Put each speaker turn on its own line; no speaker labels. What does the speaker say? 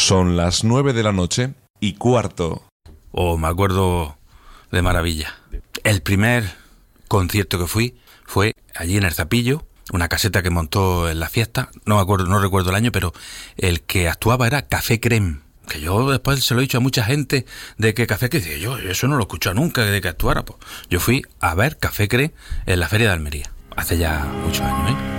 Son las 9:15.
Oh, me acuerdo de maravilla. El primer concierto que fui fue allí en el Zapillo, una caseta que montó en la fiesta. No recuerdo el año, pero el que actuaba era Café Creme. Que yo después se lo he dicho a mucha gente de que Café Creme, yo eso no lo he escuchado nunca de que actuara. Pues yo fui a ver Café Creme en la Feria de Almería, hace ya muchos años, ¿eh?